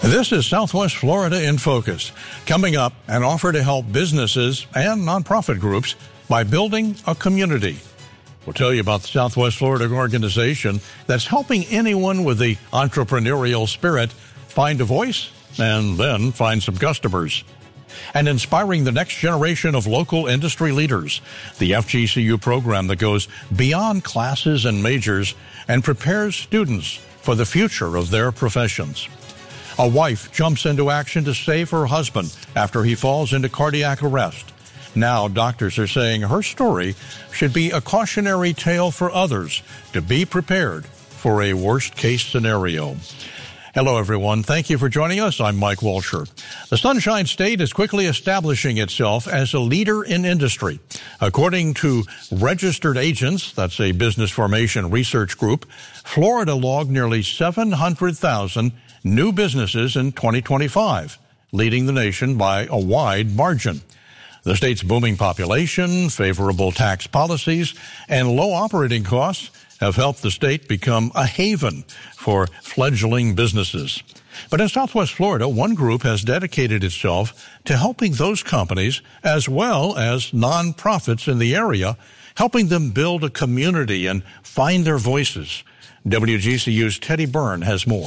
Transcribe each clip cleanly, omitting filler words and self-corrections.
This is Southwest Florida in Focus. Coming up, an offer to help businesses and nonprofit groups by building a community. We'll tell you about the Southwest Florida organization that's helping anyone with the entrepreneurial spirit find a voice and then find some customers. And inspiring the next generation of local industry leaders, the FGCU program that goes beyond classes and majors and prepares students for the future of their professions. A wife jumps into action to save her husband after he falls into cardiac arrest. Now doctors are saying her story should be a cautionary tale for others to be prepared for a worst-case scenario. Hello, everyone. Thank you for joining us. I'm Mike Walsher. The Sunshine State is quickly establishing itself as a leader in industry. According to Registered Agents, that's a business formation research group, Florida logged nearly 700,000 new businesses in 2025, leading the nation by a wide margin. The state's booming population, favorable tax policies, and low operating costs have helped the state become a haven for fledgling businesses. But in Southwest Florida, one group has dedicated itself to helping those companies as well as nonprofits in the area, helping them build a community and find their voices. WGCU's Teddy Byrne has more.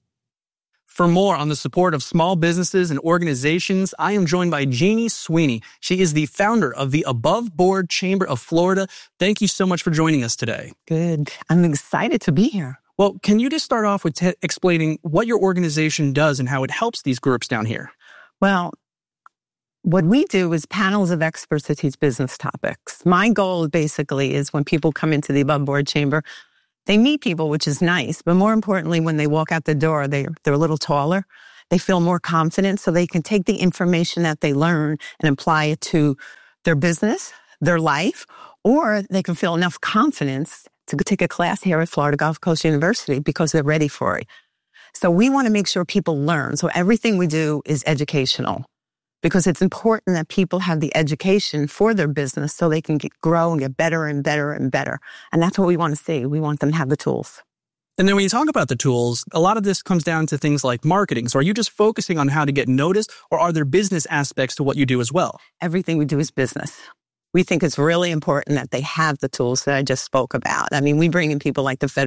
For more on the support of small businesses and organizations, I am joined by Jeannie Sweeney. She is the founder of the Above Board Chamber of Florida. Thank you so much for joining us today. Good. I'm excited to be here. Well, can you just start off with explaining what your organization does and how it helps these groups down here? Well, what we do is panels of experts that teach business topics. My goal basically is when people come into the Above Board Chamber, they meet people, which is nice, but more importantly, when they walk out the door, they're a little taller. They feel more confident, so they can take the information that they learn and apply it to their business, their life, or they can feel enough confidence to take a class here at Florida Gulf Coast University because they're ready for it. So we want to make sure people learn. So everything we do is educational, because it's important that people have the education for their business so they can grow and get better and better and better. And that's what we want to see. We want them to have the tools. And then when you talk about the tools, a lot of this comes down to things like marketing. So are you just focusing on how to get noticed, or are there business aspects to what you do as well? Everything we do is business. We think it's really important that they have the tools that I just spoke about. I mean, we bring in people like the